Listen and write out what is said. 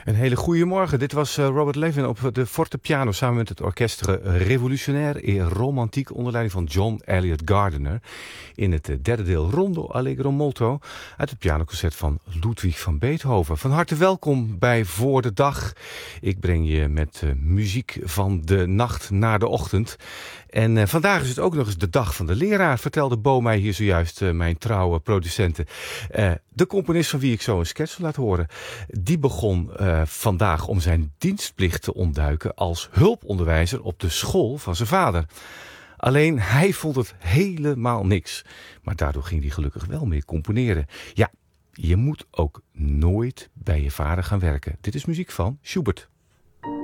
Een hele goede morgen. Dit was Robert Levin op de fortepiano samen met het orkestre Revolutionaire et Romantiek onder leiding van John Elliott Gardiner in het derde deel Rondo Allegro Molto uit het pianoconcert van Ludwig van Beethoven. Van harte welkom bij Voor de Dag. Ik breng je met muziek van de nacht naar de ochtend. En vandaag is het ook nog eens de dag van de leraar, vertelde Bo mij hier zojuist, mijn trouwe producenten. De componist van wie ik zo een sketch laat horen, die begon vandaag om zijn dienstplicht te ontduiken als hulponderwijzer op de school van zijn vader. Alleen hij vond het helemaal niks. Maar daardoor ging hij gelukkig wel meer componeren. Ja, je moet ook nooit bij je vader gaan werken. Dit is muziek van Schubert.